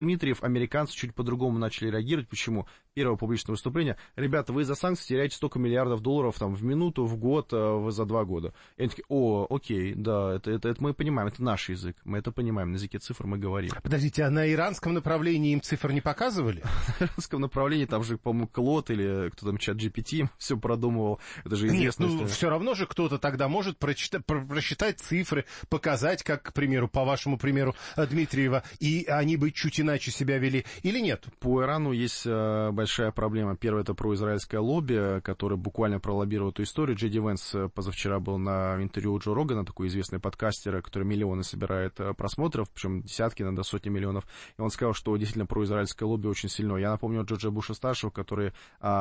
Дмитриев, американцы чуть по-другому начали реагировать. Почему? Первое публичное выступление. Ребята, вы из-за санкций теряете столько миллиардов долларов там, в минуту, в год, за 2 года. И они такие, окей, да, это мы понимаем, это наш язык. Мы это понимаем, на языке цифр мы говорим. Подождите, а на иранском направлении им цифр не показывали? На иранском направлении там же, по-моему, Клод или кто там, чат GPT все продумывал. Это же известно. Нет, все равно же кто-то тогда может просчитать цифры, показать, как, к примеру, по вашему примеру Дмитриева, и они бы чуть иначе себя вели, или нет? По Ирану есть большая проблема. Первое, это произраильское лобби, которое буквально пролоббировало эту историю. Джей Ди Венс позавчера был на интервью у Джо Рогана, такой известный подкастер, который миллионы собирает просмотров, причем десятки, иногда сотни миллионов. И он сказал, что действительно произраильское лобби очень сильно. Я напомню Джорджа Буша-старшего, который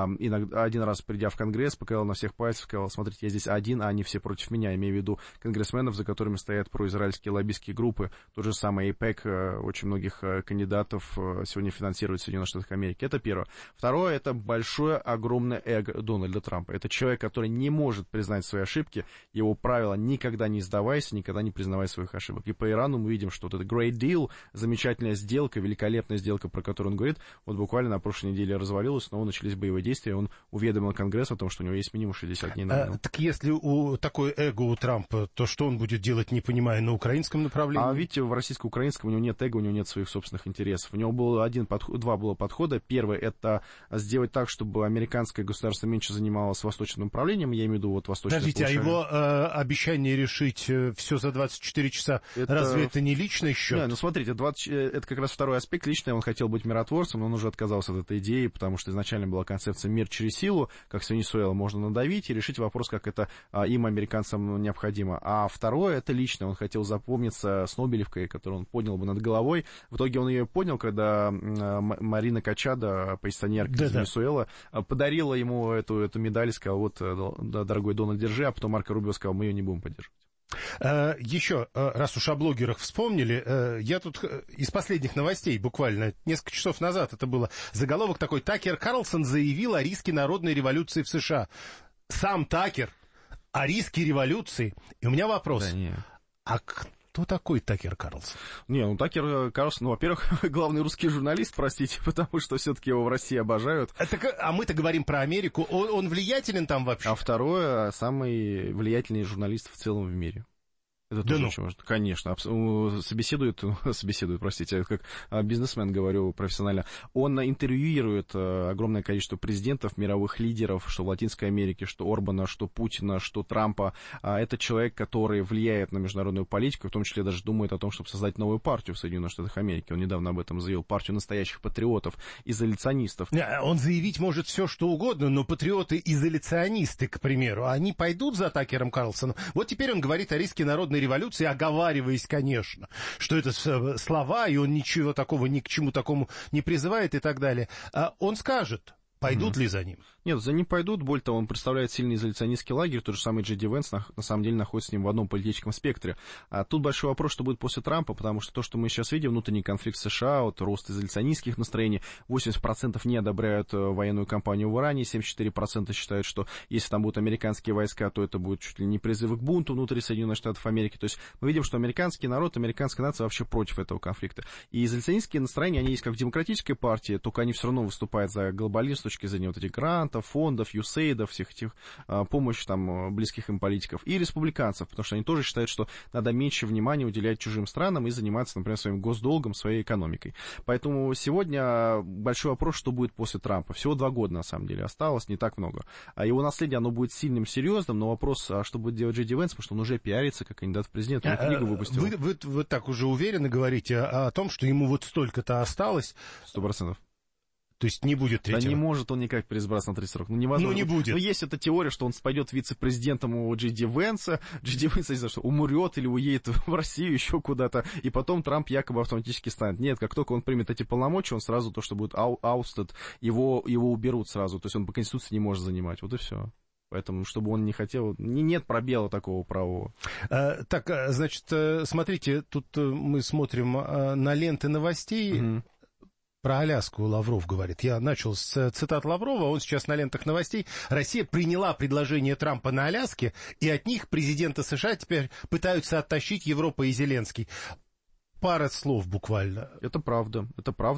один раз, придя в Конгресс, показал на всех пальцев, сказал, смотрите, я здесь один, а они все против меня, имею в виду конгрессменов, за которыми стоят произраильские лоббистские группы. Тот же самый AIPAC, очень многих кандидатов сегодня финансирует Соединенных Штатах Америки. Это первое. Второе, это большое, огромное эго Дональда Трампа. Это человек, который не может признать свои ошибки. Его правило: никогда не сдавайся, никогда не признавай своих ошибок. И по Ирану мы видим, что вот это great deal, замечательная сделка, великолепная сделка, про которую он говорит, вот буквально на прошлой неделе развалилась, снова начались боевые действия, он уведомил Конгресс о том, что у него есть минимум 60 дней на войну. Так если такое эго у Трампа, то что он будет делать, не понимая, на украинском направлении? А видите, в российско-украинском у него нет эго, у него нет своих собственных интересов. У него было два было подхода. Первый — это сделать так, чтобы американское государство меньше занималось восточным направлением, я имею в виду вот восточное полушарие. Подождите, а его обещание решить все за 24 часа, разве это не личный счет? Да, ну смотрите, это как раз второй аспект. Лично он хотел быть миротворцем, но он уже отказался от этой идеи, потому что изначально была концепция «мир через силу», как с Венесуэлой можно надавить и решить вопрос, как это им, американцам, необходимо. А второе — это лично. Он хотел запомниться с Нобелевкой, которую он поднял бы над головой. В итоге он ее поднял, когда Марина Качадо, оппозиционерка из Венесуэлы, подарила ему эту медаль и сказала: вот, дорогой Дональд, держи, а потом Марко Рубио сказал: мы ее не будем поддерживать. Еще, раз уж о блогерах вспомнили, я тут из последних новостей, буквально несколько часов назад это было, заголовок такой: Такер Карлсон заявил о риске народной революции в США. Сам Такер о риске революции. И у меня вопрос. Да, кто такой Такер Карлсон? Такер Карлсон, во-первых, главный русский журналист, простите, потому что все-таки его в России обожают. А мы-то говорим про Америку. Он влиятелен там вообще? А второе, самый влиятельный журналист в целом в мире. Это тоже очень важно. Конечно. Собеседует, простите, как бизнесмен говорю профессионально. Он интервьюирует огромное количество президентов, мировых лидеров, что в Латинской Америке, что Орбана, что Путина, что Трампа. Это человек, который влияет на международную политику, в том числе даже думает о том, чтобы создать новую партию в Соединенных Штатах Америки. Он недавно об этом заявил. Партию настоящих патриотов, изоляционистов. Он заявить может все, что угодно, но патриоты-изоляционисты, к примеру, они пойдут за Такером Карлсоном. Вот теперь он говорит о риске народной революции, оговариваясь, конечно, что это слова, и он ничего такого, ни к чему такому не призывает и так далее. Он скажет, пойдут ли за ним? Нет, за ним пойдут. Более того, он представляет сильный изоляционистский лагерь. Тот же самый Джей Ди Венс на самом деле находится с ним в одном политическом спектре. А тут большой вопрос, что будет после Трампа, потому что то, что мы сейчас видим, внутренний конфликт в США, вот рост изоляционистских настроений, 80% не одобряют военную кампанию в Иране, 74% считают, что если там будут американские войска, то это будет чуть ли не призыв к бунту внутри Соединенных Штатов Америки. То есть мы видим, что американский народ, американская нация вообще против этого конфликта. И изоляционистские настроения, они есть как в демократической партии, только они все равно выступают за глобализм с точки зрения вот этих грантов, фондов, юсейдов, всех этих помощи там близких им политиков, и республиканцев, потому что они тоже считают, что надо меньше внимания уделять чужим странам и заниматься, например, своим госдолгом, своей экономикой. Поэтому сегодня большой вопрос, что будет после Трампа. Всего 2 года, на самом деле, осталось, не так много. А его наследие, оно будет сильным, серьезным, но вопрос, что будет делать Джей Ди Венс, потому что он уже пиарится как кандидат в президенты, он книгу выпустил. Вы так уже уверенно говорите о том, что ему вот столько-то осталось? 100%. То есть не будет третьего? Да не может он никак переизбраться на 30 срок. Невозможно. Не будет. Есть эта теория, что он пойдет вице-президентом у Джей Ди Венса. Джей Ди Венс, не знаю, что умрет или уедет в Россию еще куда-то, и потом Трамп якобы автоматически станет. Нет, как только он примет эти полномочия, он сразу то, что будет ousted, его уберут сразу. То есть он по Конституции не может занимать. Вот и все. Поэтому, чтобы он не хотел, нет пробела такого правового. Так, значит, смотрите, тут мы смотрим на ленты новостей. Угу. Про Аляску Лавров говорит. Я начал с цитат Лаврова, он сейчас на лентах новостей. Россия приняла предложение Трампа на Аляске, и от них президента США теперь пытаются оттащить Европа и Зеленский. Пара слов буквально. Это правда.